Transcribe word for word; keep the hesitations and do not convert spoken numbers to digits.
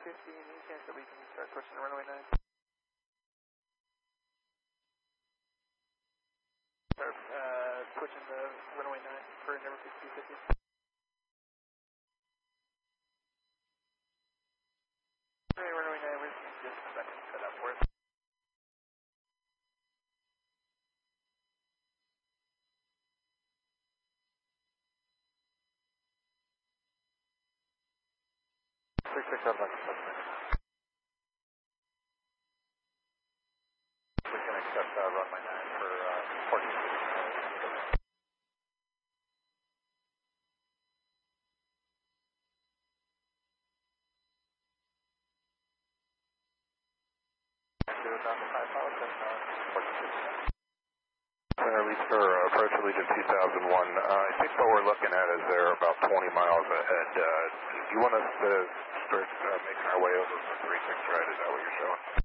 fifty, any chance that we can start pushing the runway nine? Start uh, pushing the runway nine for number fifty fifty. Runway nine, we're just a second set up for it. six six seven, we can accept uh, runway nine for uh, fourteen fifty. Center Lead for uh, approach Allegiant two thousand one. Uh, I think what we're looking at is they're about twenty miles ahead. Uh, do you want us to start uh, making our way over for three six right? Is that what you're showing?